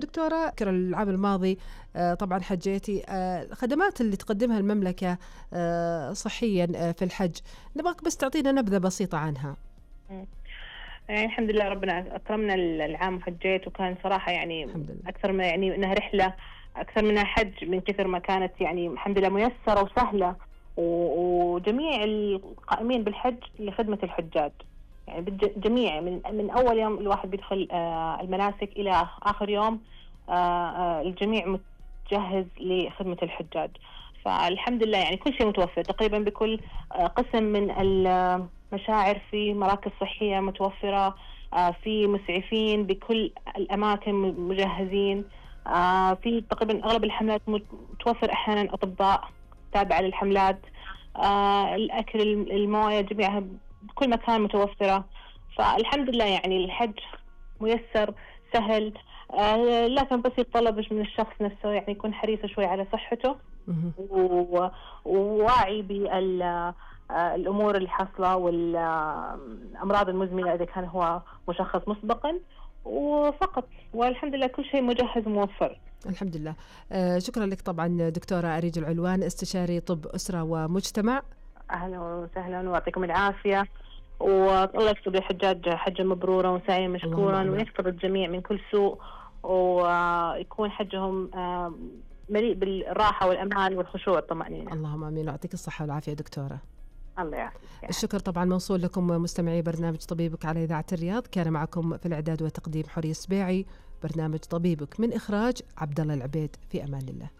دكتورة أذكر العام الماضي طبعا حجيتي، الخدمات اللي تقدمها المملكة صحيا في الحج، نبغاك بس تعطينا نبذة بسيطة عنها. يعني الحمد لله ربنا أكرمنا العام حجيت، وكان صراحة يعني أكثر ما يعني إنها رحلة أكثر منها حج، من كثر ما كانت يعني الحمد لله ميسرة وسهلة، وجميع القائمين بالحج لخدمة الحجاج، يعني جميع من أول يوم الواحد بيدخل المناسك إلى آخر يوم الجميع متجهز لخدمة الحجاج. فالحمد لله يعني كل شيء متوفر تقريبا بكل قسم من المشاعر، في مراكز صحية متوفرة، في مسعفين بكل الأماكن مجهزين، في تقريبا أغلب الحملات متوفر، أحيانا أطباء تابعة للحملات، الأكل الموية جميعها بكل مكان متوفرة. فالحمد لله يعني الحج ميسر سهل، لكن بس يتطلب من الشخص نفسه يعني يكون حريص شوي على صحته وواعي بالأمور اللي حاصلة والأمراض المزمنة إذا كان هو مشخص مسبقا وفقط، والحمد لله كل شيء مجهز وموفر. الحمد لله. شكرا لك طبعا دكتورة أريج العلوان، استشاري طب أسرة ومجتمع. أهلا وسهلا ويعطيكم العافية، والله يكتب للحجاج حجة مبرورة وسعيا مشكورا، ويحفظ الجميع من كل سوء، ويكون حجهم مليء بالراحة والأمان والخشوع والطمأنينة. اللهم آمين، ويعطيك الصحة والعافية دكتورة. الله يعافيك. الشكر طبعا موصول لكم مستمعي برنامج طبيبك على إذاعة الرياض. كان معكم في الإعداد والتقديم حورية السبيعي، برنامج طبيبك من إخراج عبد الله العبيد. في أمان الله.